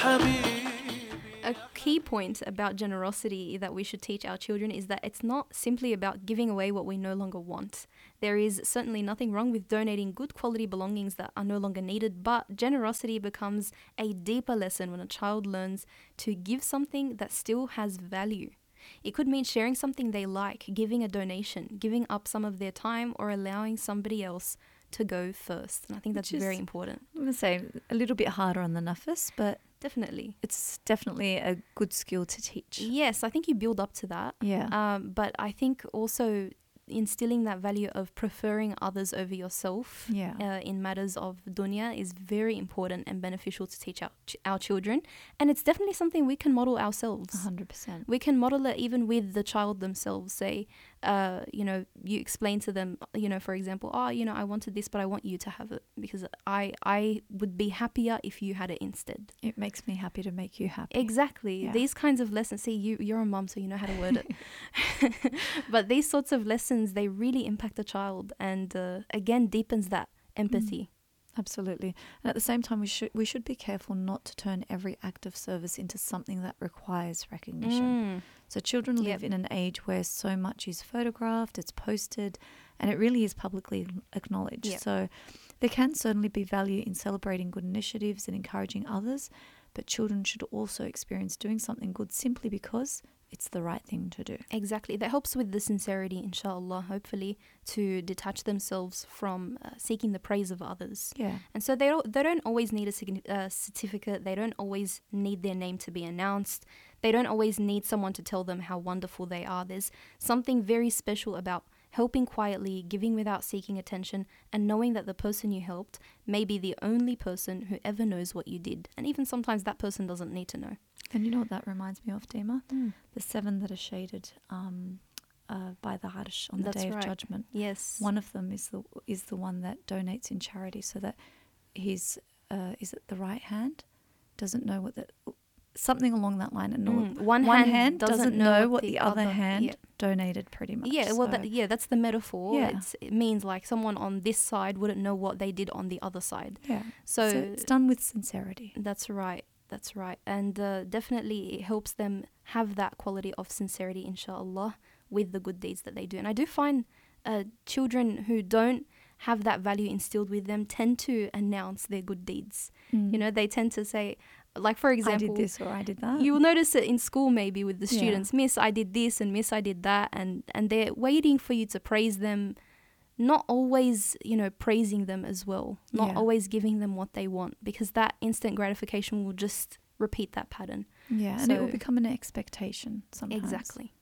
A key point about generosity that we should teach our children is that it's not simply about giving away what we no longer want. There is certainly nothing wrong with donating good quality belongings that are no longer needed, but generosity becomes a deeper lesson when a child learns to give something that still has value. It could mean sharing something they like, giving a donation, giving up some of their time, or allowing somebody else to go first. And I think that's very important. I'm going to say a little bit harder on the nafas, but Definitely. it's definitely a good skill to teach. Yes, I think you build up to that. Yeah. But I think also instilling that value of preferring others over yourself in matters of dunya is very important and beneficial to teach our children. And it's definitely something we can model ourselves. 100%. We can model it even with the child themselves. Say, you explain to them, for example, I wanted this, but I want you to have it because I would be happier if you had it instead. It makes me happy to make you happy. Exactly. Yeah. These kinds of lessons, see, you're a mum, so you know how to word it. But these sorts of lessons, they really impact a child and, again, deepens that empathy. Absolutely. And at the same time, we should be careful not to turn every act of service into something that requires recognition. So children live in an age where so much is photographed, it's posted, and it really is publicly acknowledged. Yep. So there can certainly be value in celebrating good initiatives and encouraging others, but children should also experience doing something good simply because it's the right thing to do. Exactly. That helps with the sincerity, inshallah, hopefully, to detach themselves from seeking the praise of others. Yeah. And so they don't always need a certificate. They don't always need their name to be announced. They don't always need someone to tell them how wonderful they are. There's something very special about helping quietly, giving without seeking attention, and knowing that the person you helped may be the only person who ever knows what you did. And even sometimes that person doesn't need to know. And you know what that reminds me of, Dima? The 7 that are shaded by the Arsh on the Day of Judgment. Yes. One of them is the one that donates in charity, so that his is it the right hand doesn't know what something along that line, and one hand doesn't know what the other hand donated, pretty much. Yeah, well, that's the metaphor. Yeah. It means like someone on this side wouldn't know what they did on the other side. Yeah. So it's done with sincerity. That's right. That's right. And definitely it helps them have that quality of sincerity, inshallah, with the good deeds that they do. And I do find children who don't have that value instilled with them tend to announce their good deeds. They tend to say, like, for example, I did this or I did that. You will notice it in school maybe with the students. Miss, I did this, and Miss, I did that. And they're waiting for you to praise them, not always, praising them as well. Not always giving them what they want, because that instant gratification will just repeat that pattern. Yeah, and it will become an expectation sometimes. Exactly.